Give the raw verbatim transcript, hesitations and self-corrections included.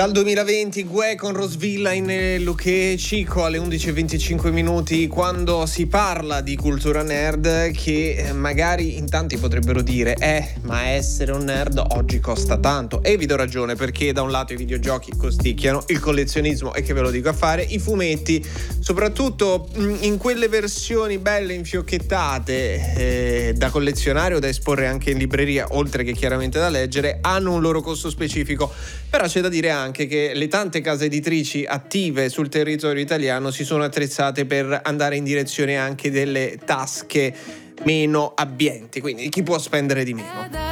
Dal duemilaventi Guè con Rosvilla in Luché Cico alle undici e venticinque minuti, quando si parla di cultura nerd, che magari in tanti potrebbero dire eh ma essere un nerd oggi costa tanto, e vi do ragione, perché da un lato i videogiochi costicchiano, il collezionismo, e che ve lo dico a fare, i fumetti, soprattutto in quelle versioni belle infiocchettate eh, da collezionare o da esporre anche in libreria, oltre che chiaramente da leggere, hanno un loro costo specifico. Però c'è da dire anche che le tante case editrici attive sul territorio italiano si sono attrezzate per andare in direzione anche delle tasche meno abbienti, quindi chi può spendere di meno.